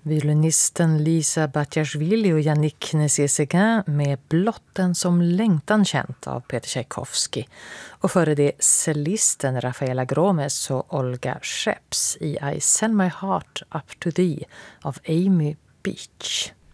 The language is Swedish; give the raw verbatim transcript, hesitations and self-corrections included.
Violinisten Lisa Batiashvili och Yannick Nézet-Séguin med Blotten som längtan, känt av Peter Tchaikovsky. Och före det cellisten Rafaela Gromes och Olga Scheps i I Send My Heart Up To Thee av Amy Beach.